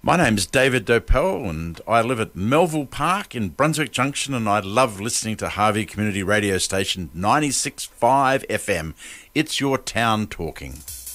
My name's David Dopel and I live at Melville Park in Brunswick Junction, and I love listening to Harvey Community Radio Station 96.5 FM. It's your town talking.